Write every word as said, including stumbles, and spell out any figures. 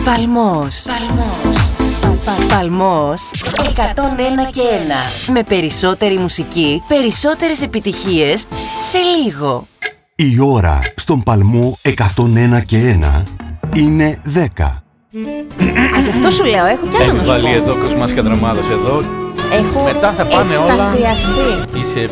Παλμός. Παλμός εκατόν ένα και ένα. Με περισσότερη μουσική, περισσότερες επιτυχίες σε λίγο. Η ώρα στον Παλμό εκατόν ένα και ένα είναι δέκα. Α, γι' αυτό σου λέω, έχω κι άλλο να σου πω. Έχει βάλει εδώ Κοσμάς Κατραμάδος εδώ. Έχω μετά θα πάνε όλα. εκστασιαστεί. Είσαι